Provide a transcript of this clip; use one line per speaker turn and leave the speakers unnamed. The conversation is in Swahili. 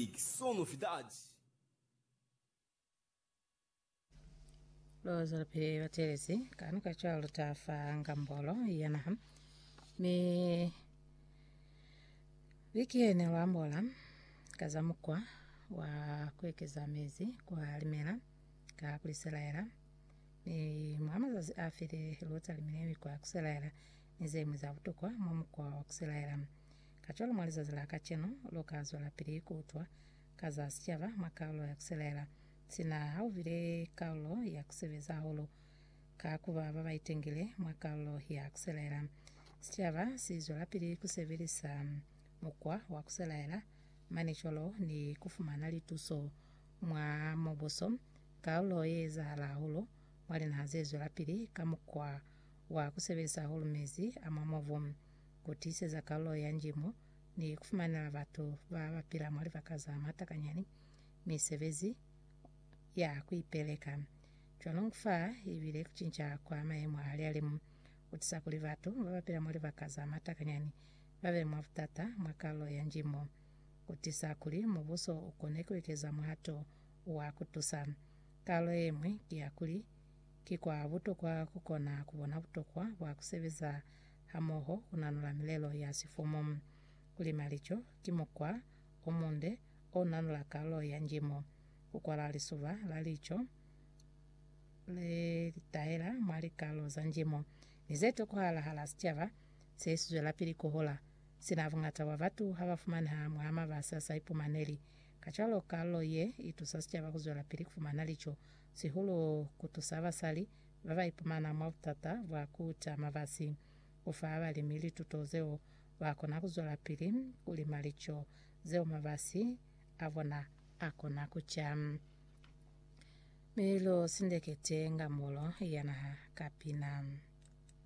Moçambique, só novidades.
Loza pe watelesi kanu kachalo tafa ngambolo yana me wiki ene lwambola kazamukwa wa kwekeza mezi kwa limela ka kuliselaera ni mwamaza afire lota limiremi kwa kuselaera nizemu za butukwa momukwa wa kuselaera kacholo mwaliza zila kacheno lokazo la pili kutwa kaza sichava makalo ya kuselaera sina hau vile kaulo ya kusebeza holo kakuba babaitengele mwakalo ya kuselaera sichava sizo la pili kusebelisa mukwa wa kuselaera manicholo ni kufumana lituso mwa moboso kaulo yeza la holo mwali na hazezo la pili kamukwa wa kusebelisa holo mezi amamovu kutise za kaulo ya njimo ni kufumana watu wapila mwali wakaza matakanyani misebezi ya kuipeleka chwanongfa ibile kuchincha kwa maemu hali alimu utisakuli watu wapila mwali wakaza matakanyani wawe mwafutata mwakalo ya njimo kutisakuli mubuso ukoneko ikeza mwato wa kutusa kalo emwe kiakuli kikwa buto kwa kukona kubona buto kwa wa kusebeza hamoho kunanula milelo ya sifumo kulimalicho kimokwa omunde onanula kalo ya njimo kukwala lisuva lalicho le taela mwali kalo za njimo nizeto kwa hala sichava sesu la pili kohola sinavungata wa watu hawafumana hamwa basasa ipumaneli kachalo kalo ye itusasichava kuzola pili kufumana licho sihulo kutusava sali baba ipumana mwafutata wa kuta mavasi ufawa limili tutozeo wakona kuzola pili kulimalicho zeo mavasi avona akona kucham milo sindekete ngamolo yana kapina